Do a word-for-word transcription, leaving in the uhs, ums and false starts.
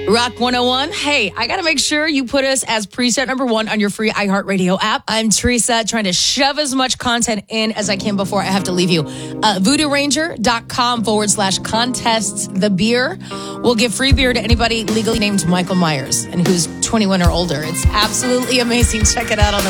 Rock one oh one. Hey, I got to make sure you put us as preset number one on your free iHeartRadio app. I'm Teresa, trying to shove as much content in as I can before I have to leave you. Uh, VoodooRanger.com forward slash contests the beer. We'll give free beer to anybody legally named Michael Myers and who's twenty-one or older. It's absolutely amazing. Check it out on the